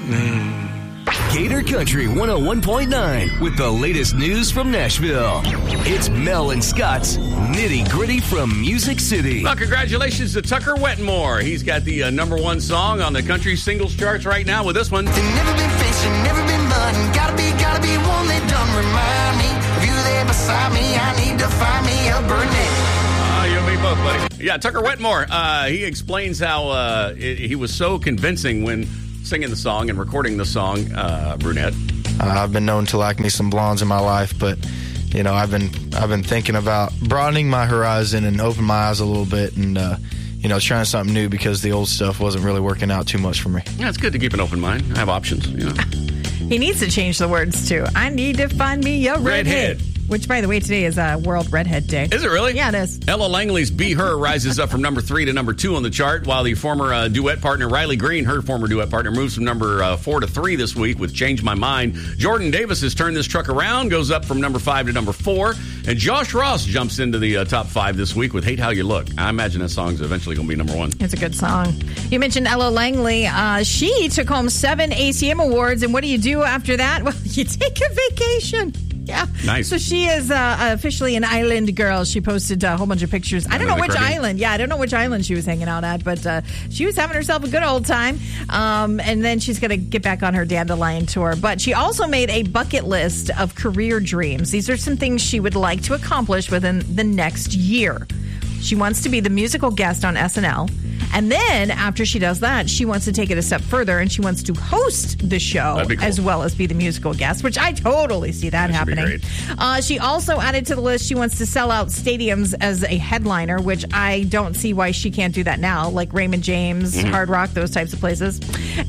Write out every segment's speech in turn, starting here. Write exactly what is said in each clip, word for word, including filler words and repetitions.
Gator Country one oh one point nine with the latest news from Nashville. It's Mel and Scott's Nitty Gritty from Music City. Well, congratulations to Tucker Wetmore. He's got the uh, number one song on the country singles charts right now with this one. Never been fishing, never been mudding. Gotta be, gotta be one that done remind me of you there beside me. I need to find me a Burnett. Ah, uh, you and me both, buddy. Yeah, Tucker Wetmore. Uh, he explains how uh, it, he was so convincing when singing the song and recording the song, uh, Brunette. Uh, I've been known to like me some blondes in my life, but you know, I've been I've been thinking about broadening my horizon and open my eyes a little bit, and uh, you know, trying something new because the old stuff wasn't really working out too much for me. Yeah, it's good to keep an open mind. I have options. You know. He needs to change the words too. I need to find me a redhead. redhead. Which, by the way, today is uh, World Redhead Day. Is it really? Yeah, it is. Ella Langley's Be Her rises up from number three to number two on the chart, while the former uh, duet partner Riley Green, her former duet partner, moves from number uh, four to three this week with Change My Mind. Jordan Davis has turned this truck around, goes up from number five to number four. And Josh Ross jumps into the uh, top five this week with Hate How You Look. I imagine that song's eventually going to be number one. It's a good song. You mentioned Ella Langley. Uh, she took home seven A C M awards. And what do you do after that? Well, you take a vacation. Yeah. Nice. So she is uh, officially an island girl. She posted a whole bunch of pictures. I don't know which island. Yeah, I don't know which island she was hanging out at, but uh, she was having herself a good old time. Um, and then she's going to get back on her Dandelion tour. But she also made a bucket list of career dreams. These are some things she would like to accomplish within the next year. She wants to be the musical guest on S N L. And then after she does that, she wants to take it a step further and she wants to host the show cool. as well as be the musical guest, which I totally see that, that happening. Uh, she also added to the list she wants to sell out stadiums as a headliner, which I don't see why she can't do that now, like Raymond James, mm-hmm. Hard Rock, those types of places.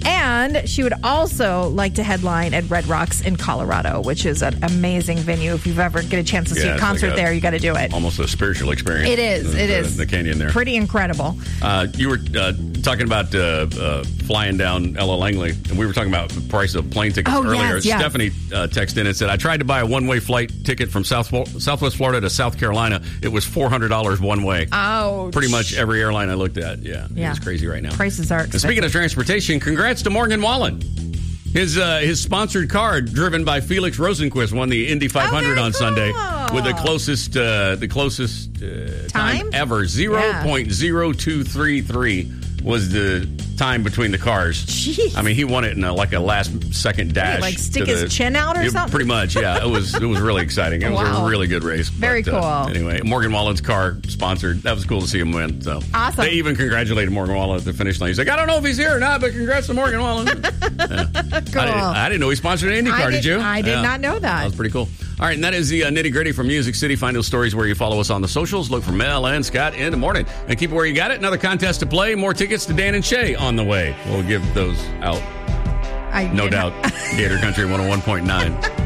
And she would also like to headline at Red Rocks in Colorado, which is an amazing venue. If you've ever get a chance to yeah, see a concert like a, there, you got to do it. Almost a spiritual experience. It is. The, it the, is. The canyon there. Pretty incredible. Uh, you were uh, talking about uh, uh, flying down Ella Langley, and we were talking about the price of plane tickets oh, earlier. Yes, yes. Stephanie uh, texted in and said, I tried to buy a one-way flight ticket from South Southwest Florida to South Carolina. It was four hundred dollars one way. Ouch. Pretty much every airline I looked at. Yeah, yeah. It's crazy right now. Prices are expensive. And speaking of transportation, congrats to Morgan Wallen. His uh, his sponsored car, driven by Felix Rosenquist, won the Indy five hundred oh, on cool. Sunday with the closest uh, the closest uh, time? time ever. zero point zero two three three was the time between the cars. Jeez. I mean, he won it in a, like a last second dash. Wait, like stick the, his chin out or it, something? Pretty much, yeah. It was it was really exciting. It wow. was a really good race. Very but, cool. Uh, anyway, Morgan Wallen's car sponsored. That was cool to see him win. So awesome. They even congratulated Morgan Wallen at the finish line. He's like, I don't know if he's here or not, but congrats to Morgan Wallen. yeah. Cool. I didn't, I didn't know he sponsored an IndyCar, I did, did you? I did yeah. not know that. That was pretty cool. All right, and that is the uh, Nitty Gritty from Music City. Find those stories where you follow us on the socials. Look for Mel and Scott in the morning. And keep it where you got it. Another contest to play. More tickets to Dan and Shay on the way. We'll give those out. I no doubt. Gator Country one oh one point nine.